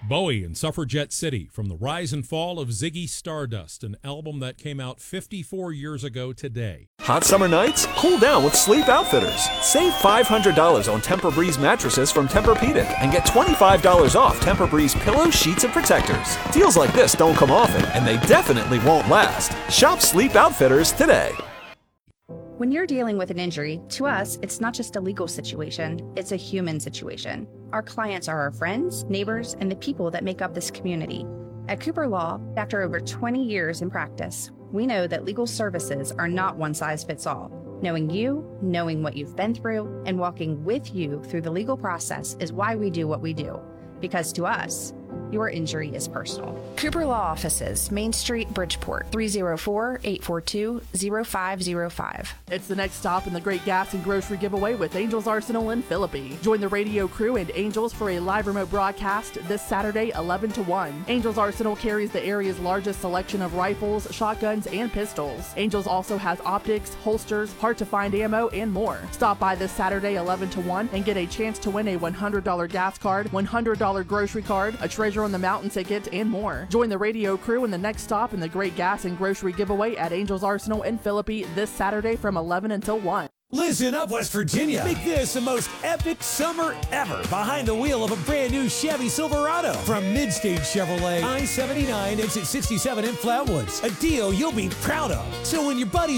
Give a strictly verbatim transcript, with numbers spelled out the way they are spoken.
Bowie and Suffragette City from the rise and fall of Ziggy Stardust, an album that came out fifty-four years ago today. Hot summer nights? Cool down with Sleep Outfitters. Save five hundred dollars on Tempur-Breeze mattresses from Tempur-Pedic and get twenty-five dollars off Tempur-Breeze pillows, sheets, and protectors. Deals like this don't come often, and they definitely won't last. Shop Sleep Outfitters today. When you're dealing with an injury, to us, it's not just a legal situation, it's a human situation. Our clients are our friends, neighbors, and the people that make up this community. At Cooper Law, after over twenty years in practice, we know that legal services are not one size fits all. Knowing you, knowing what you've been through, and walking with you through the legal process is why we do what we do. Because to us, your injury is personal. Cooper Law Offices, Main Street, Bridgeport, three oh four, eight four two, oh five oh five. It's the next stop in the Great Gas and Grocery Giveaway with Angels Arsenal in Philippi. Join the radio crew and Angels for a live remote broadcast this Saturday, eleven to one. Angels Arsenal carries the area's largest selection of rifles, shotguns, and pistols. Angels also has optics, holsters, hard-to-find ammo, and more. Stop by this Saturday, eleven to one, and get a chance to win a one hundred dollars gas card, one hundred dollars grocery card, a Treasure on the Mountain ticket, and more. Join the radio crew in the next stop in the Great Gas and Grocery Giveaway at Angels Arsenal in Philippi this Saturday from eleven until one. Listen up, West Virginia. Make this the most epic summer ever behind the wheel of a brand new Chevy Silverado from Midstage Chevrolet, I seventy-nine, exit sixty-seven in Flatwoods. A deal you'll be proud of. So when your buddies